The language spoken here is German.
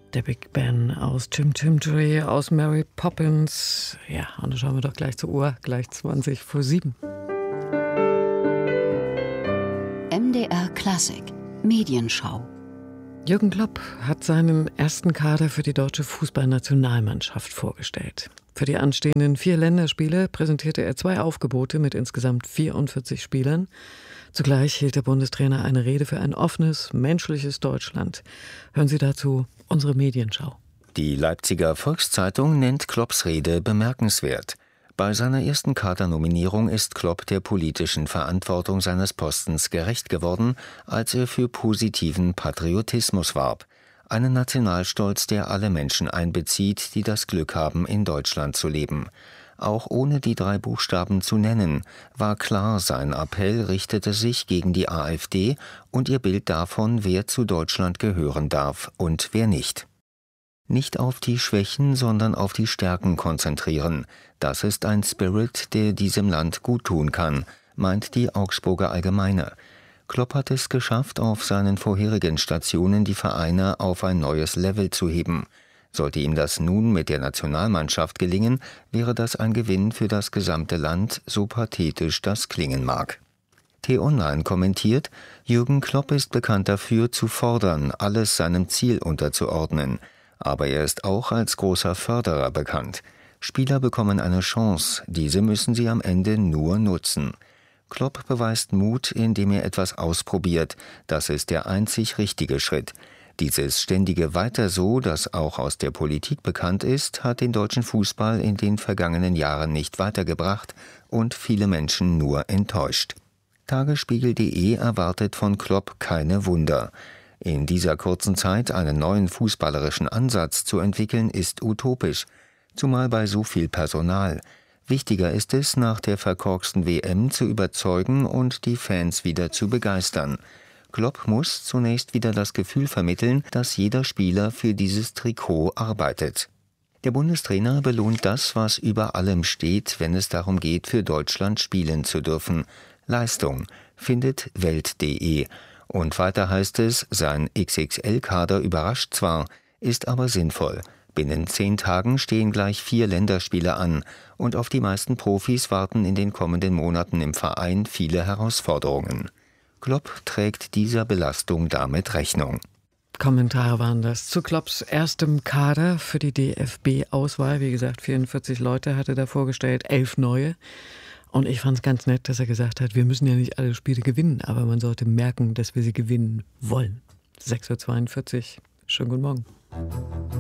Der Big Ben aus Jim Timtree, aus Mary Poppins. Ja, und da schauen wir doch gleich zur Uhr, gleich 20 vor 7. MDR Klassik, Medienschau. Jürgen Klopp hat seinen ersten Kader für die deutsche Fußballnationalmannschaft vorgestellt. Für die anstehenden 4 Länderspiele präsentierte er 2 Aufgebote mit insgesamt 44 Spielern. Zugleich hielt der Bundestrainer eine Rede für ein offenes, menschliches Deutschland. Hören Sie dazu unsere Medienschau. Die Leipziger Volkszeitung nennt Klopps Rede bemerkenswert. Bei seiner ersten Kadernominierung ist Klopp der politischen Verantwortung seines Postens gerecht geworden, als er für positiven Patriotismus warb. Einen Nationalstolz, der alle Menschen einbezieht, die das Glück haben, in Deutschland zu leben. Auch ohne die 3 Buchstaben zu nennen, war klar, sein Appell richtete sich gegen die AfD und ihr Bild davon, wer zu Deutschland gehören darf und wer nicht. Nicht auf die Schwächen, sondern auf die Stärken konzentrieren. Das ist ein Spirit, der diesem Land guttun kann, meint die Augsburger Allgemeine. Klopp hat es geschafft, auf seinen vorherigen Stationen die Vereine auf ein neues Level zu heben. Sollte ihm das nun mit der Nationalmannschaft gelingen, wäre das ein Gewinn für das gesamte Land, so pathetisch das klingen mag. T-Online kommentiert, Jürgen Klopp ist bekannt dafür, zu fordern, alles seinem Ziel unterzuordnen. Aber er ist auch als großer Förderer bekannt. Spieler bekommen eine Chance, diese müssen sie am Ende nur nutzen. Klopp beweist Mut, indem er etwas ausprobiert. Das ist der einzig richtige Schritt. Dieses ständige Weiter so, das auch aus der Politik bekannt ist, hat den deutschen Fußball in den vergangenen Jahren nicht weitergebracht und viele Menschen nur enttäuscht. Tagesspiegel.de erwartet von Klopp keine Wunder. In dieser kurzen Zeit einen neuen fußballerischen Ansatz zu entwickeln, ist utopisch, zumal bei so viel Personal. Wichtiger ist es, nach der verkorksten WM zu überzeugen und die Fans wieder zu begeistern. Klopp muss zunächst wieder das Gefühl vermitteln, dass jeder Spieler für dieses Trikot arbeitet. Der Bundestrainer belohnt das, was über allem steht, wenn es darum geht, für Deutschland spielen zu dürfen. Leistung, findet Welt.de. Und weiter heißt es, sein XXL-Kader überrascht zwar, ist aber sinnvoll. Binnen 10 Tagen stehen gleich 4 Länderspiele an und auf die meisten Profis warten in den kommenden Monaten im Verein viele Herausforderungen. Klopp trägt dieser Belastung damit Rechnung. Kommentare waren das zu Klopps erstem Kader für die DFB-Auswahl. Wie gesagt, 44 Leute hatte er vorgestellt, 11 neue. Und ich fand es ganz nett, dass er gesagt hat, wir müssen ja nicht alle Spiele gewinnen, aber man sollte merken, dass wir sie gewinnen wollen. 6.42 Uhr. Schönen guten Morgen.